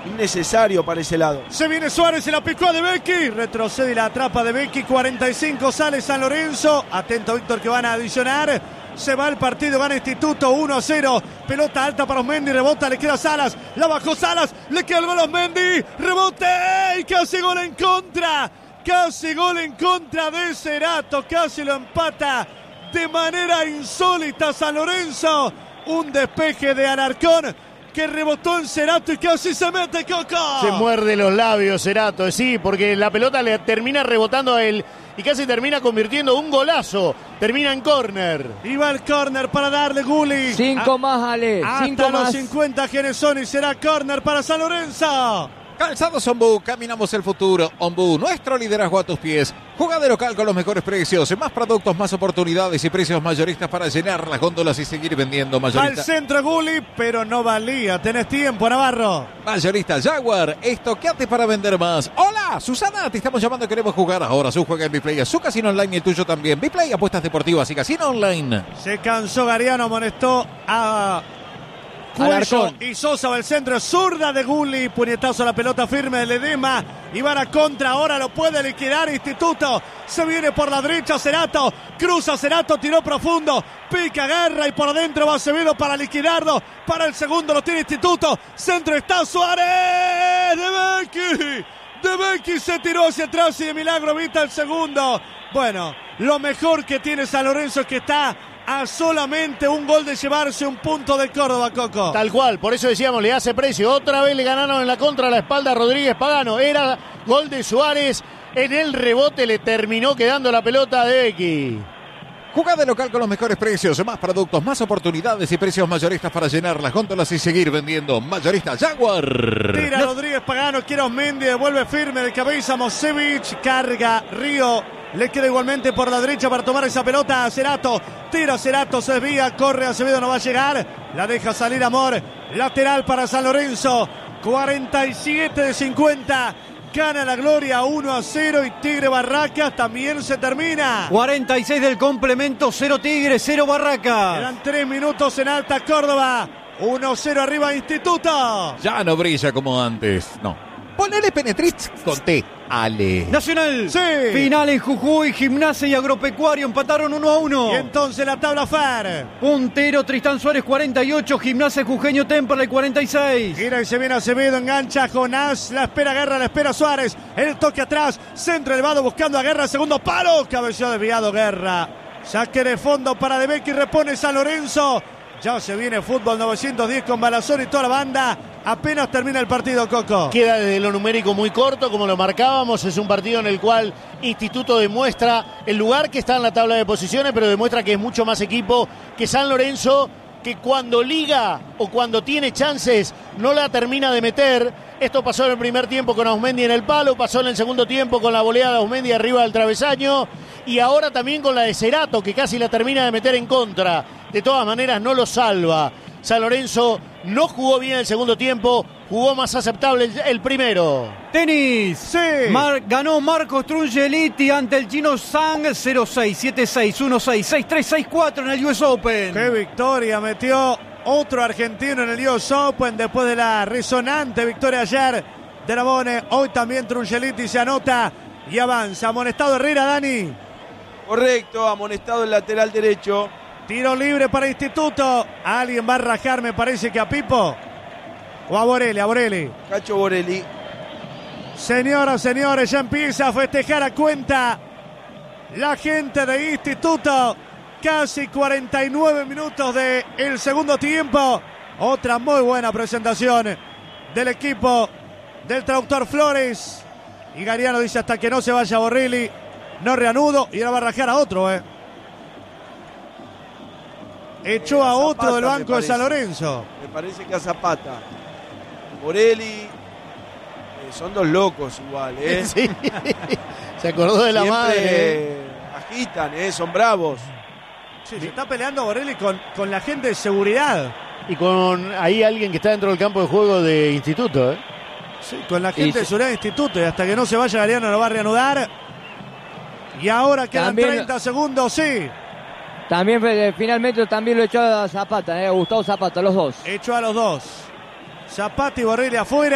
innecesario para ese lado. Se viene Suárez, se la picó a De Becchi, retrocede y la atrapa De Becchi. 45 sale San Lorenzo. Atento, Víctor, que van a adicionar. Se va el partido, gana Instituto 1-0. Pelota alta para Osmendi, rebota, le queda Salas. La bajó Salas, le queda el gol a Osmendi. Rebote y casi gol en contra. Casi gol en contra de Cerato. Casi lo empata de manera insólita San Lorenzo. Un despeje de Alarcón que rebotó en Cerato y casi se mete, Coco. Se muerde los labios Cerato, sí, porque la pelota le termina rebotando a él y casi termina convirtiendo un golazo. Termina en córner. Y va el córner para darle Gulli. 5 más, Ale. Hasta 5 los más. 50 Genesoni será córner para San Lorenzo. Calzados Ombú, caminamos el futuro. Ombú, nuestro liderazgo a tus pies. Juega de local con los mejores precios, más productos, más oportunidades y precios mayoristas para llenar las góndolas y seguir vendiendo. Al Mayorista, centro Gulli, pero no valía. Tenés tiempo, Navarro. mayorista Jaguar, estoqueate para vender más. Hola, Susana, te estamos llamando, queremos jugar ahora. Su juega en Biplay, su casino online y el tuyo también. Biplay, apuestas deportivas y casino online. Se cansó Gariano, amonestó a Cuello Alarcón. y Sosa va al centro, zurda de Gulli, puñetazo a la pelota firme de Ledema y van a contra, ahora lo puede liquidar Instituto, se viene por la derecha Cerato, cruza Cerato, tiró profundo, pica Guerra y por adentro va Acevedo para liquidarlo, para el segundo lo tiene Instituto, centro está Suárez, De Becchi se tiró hacia atrás y de milagro evita el segundo. Bueno, lo mejor que tiene San Lorenzo es que está a solamente un gol de llevarse un punto de Córdoba, Coco. Tal cual, por eso decíamos, le hace precio. Otra vez le ganaron en la contra a la espalda a Rodríguez Pagano. Era gol de Suárez. En el rebote le terminó quedando la pelota de Becchi. Juega de local con los mejores precios, más productos, más oportunidades y precios mayoristas para llenar las góndolas y seguir vendiendo. Mayorista Jaguar. Tira Rodríguez Pagano, quiere Osmendi, devuelve firme de cabeza Mosevich, carga Río. Le queda igualmente por la derecha para tomar esa pelota a Cerato. Tira Cerato, se desvía, corre Acevedo, no va a llegar. La deja salir Amor. Lateral para San Lorenzo. 47 de 50. Gana la Gloria 1-0 y Tigre Barracas también se termina. 46 del complemento, 0 Tigre, 0 Barracas. Quedan 3 minutos en Alta Córdoba. 1-0 arriba Instituto. Ya no brilla como antes. No. Ponele Penetrix con T. Ale. Nacional. Sí. Final en Jujuy, Gimnasia y Agropecuario empataron 1-1. Y entonces la tabla FAR. Puntero Tristán Suárez 48, Gimnasia Jujeño Temperley 46. Gira y se viene Acevedo, engancha a Jonás, la espera Guerra, la espera Suárez, el toque atrás, centro elevado buscando a Guerra, segundo palo, cabeceó desviado Guerra. Saque de fondo para De Becchi, repone San Lorenzo. Ya se viene Fútbol 910 con Balazón y toda la banda. Apenas termina el partido, Coco. Queda desde lo numérico muy corto, como lo marcábamos. Es un partido en el cual Instituto demuestra el lugar que está en la tabla de posiciones, pero demuestra que es mucho más equipo que San Lorenzo, que cuando liga o cuando tiene chances no la termina de meter. Esto pasó en el primer tiempo con Osmendi en el palo, pasó en el segundo tiempo con la volea de Osmendi arriba del travesaño y ahora también con la de Cerato, que casi la termina de meter en contra. De todas maneras no lo salva. San Lorenzo no jugó bien el segundo tiempo, jugó más aceptable el primero. Tenis. Sí. Ganó Marco Strungeliti ante el chino Zhang 0-6, 7-6, 1-6, 6-3, 6-4 en el US Open. Qué victoria metió otro argentino en el US Open después de la resonante victoria ayer de Navone. Hoy también Trungeliti se anota y avanza. Amonestado Herrera, Dani. Correcto, amonestado el lateral derecho. Tiro libre para Instituto. Alguien va a rajar, me parece que a Pipo. O a Borelli, a Borelli. Cacho Borelli. Señoras, señores, ya empieza a festejar a cuenta la gente de Instituto. Casi 49 minutos del segundo tiempo. Otra muy buena presentación del equipo del traductor Flores. Y Gariano dice hasta que no se vaya Borelli, no reanudo. Y ahora va a rajar a otro, Echó a otro Zapata, del banco de San parece. Lorenzo. Me parece que a Zapata. Borelli. Son dos locos igual, Sí. Se acordó de la Siempre madre. agitan, son bravos. Sí, se está peleando Borelli con la gente de seguridad. Y con ahí alguien que está dentro del campo de juego de Instituto, Sí, con la gente de seguridad de Instituto. Y hasta que no se vaya Gariano lo va a reanudar. Y ahora quedan También 30 segundos, sí. También finalmente también lo echó a Zapata, Gustavo Zapata, los dos. Echó a los dos. Zapata y Borelli afuera.